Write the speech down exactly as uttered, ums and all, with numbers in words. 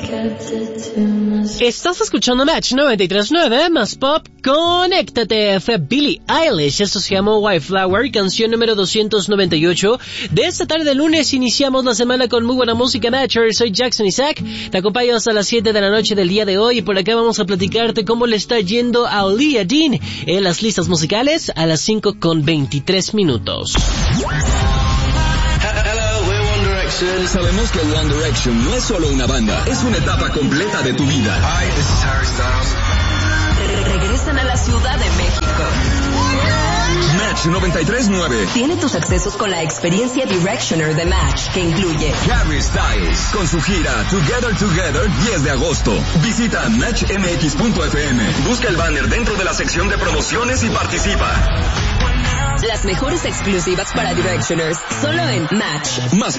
Estás escuchando Match noventa y tres punto nueve más Pop. Conéctate. Fue Billie Eilish. Esto se llamó White Flower, canción número doscientos noventa y ocho. De esta tarde de lunes iniciamos la semana con muy buena música, Matcher. Soy Jackson Isaac. Te acompaño hasta las siete de la noche del día de hoy. Y por acá vamos a platicarte cómo le está yendo a Leah Dean en las listas musicales a las cinco con veintitrés minutos. Sabemos que One Direction no es solo una banda, es una etapa completa de tu vida. Hi, this is Harry Styles. Regresan a la Ciudad de México. Match noventa y tres punto nueve tiene tus accesos con la experiencia Directioner de Match, que incluye Harry Styles con su gira Together Together diez de agosto. Visita match m x punto f m. Busca el banner dentro de la sección de promociones y participa. las mejores exclusivas para Directioners, solo en Match. Más